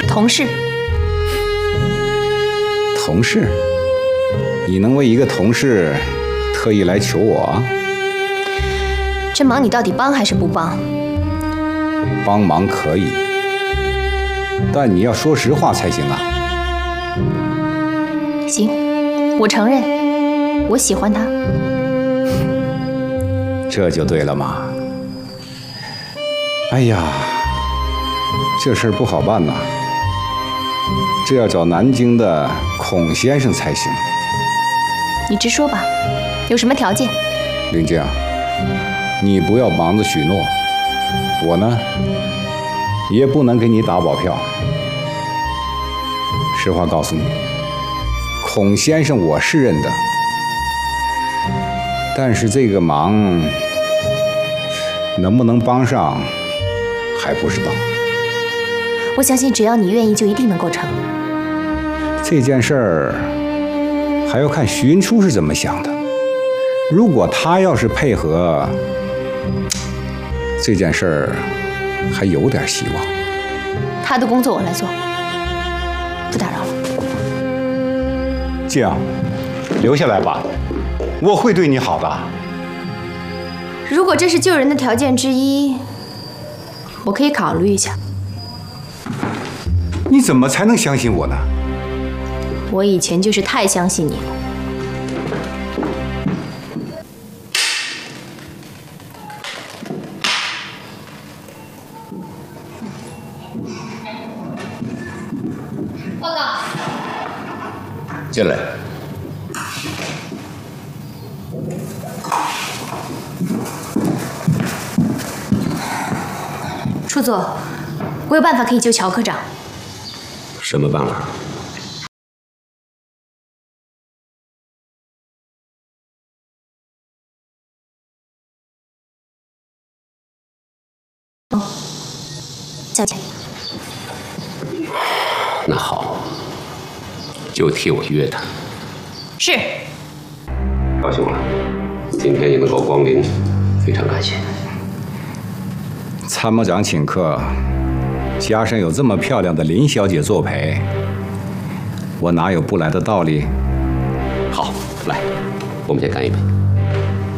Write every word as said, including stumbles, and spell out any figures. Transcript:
同事。 同事？你能为一个同事特意来求我啊？ 这忙你到底帮还是不帮？ 帮忙可以，但你要说实话才行啊。 行，我承认，我喜欢他。 这就对了嘛。哎呀，这事儿不好办呐，这要找南京的孔先生才行。 你直说吧，有什么条件？ 玲静，你不要忙着许诺，我呢也不能给你打保票。实话告诉你，孔先生我是认得，但是这个忙能不能帮上还不知道。 我相信只要你愿意，就一定能够成。 这件事儿还要看徐云初是怎么想的。如果他要是配合，这件事儿还有点希望。 他的工作我来做，不打扰了。 静，留下来吧，我会对你好的。 如果这是救人的条件之一，我可以考虑一下。 你怎么才能相信我呢？ 我以前就是太相信你了。报告。 进来。 处座，我有办法可以救乔科长。 什么办法？ 哦，小姐。 那好，就替我约他。 是。 高兴了，今天也能够光临，非常感谢。 参谋长请客，加上有这么漂亮的林小姐作陪，我哪有不来的道理？ 好，来，我们先干一杯。